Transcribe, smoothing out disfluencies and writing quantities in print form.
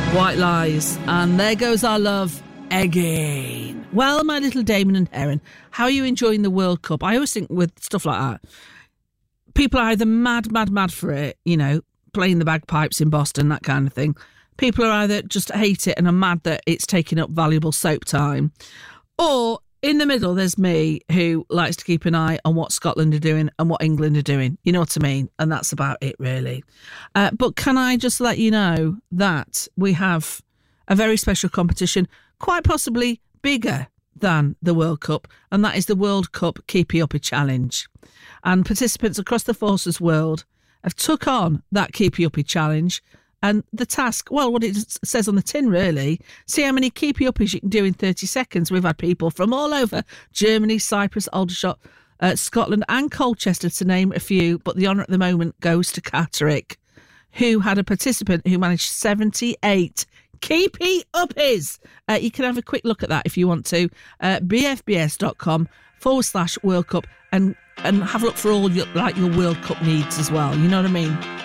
White Lies. And there goes our love again. Well, my little Damon and Heron, how are you enjoying the World Cup? I always think with stuff like that, people are either mad for it, you know, playing the bagpipes in Boston, that kind of thing. People are either just hate it and are mad that it's taking up valuable soap time. Or in the middle, there's me who likes to keep an eye on what Scotland are doing and what England are doing. You know what I mean? And that's about it, really. But can I just let you know that we have a very special competition, quite possibly bigger than the World Cup, and that is the World Cup Keepy Uppy Challenge. And participants across the Forces world have took on that Keepy Uppy Challenge. And the task, well, what it says on the tin, really, see how many keepy uppies you can do in 30 seconds. We've had people from all over Germany, Cyprus, Aldershot, Scotland and Colchester, to name a few. But the honour at the moment goes to Catterick, who had a participant who managed 78 keepy uppies. You can have a quick look at that if you want to. bfbs.com/World Cup and have a look for all your World Cup needs as well. You know what I mean?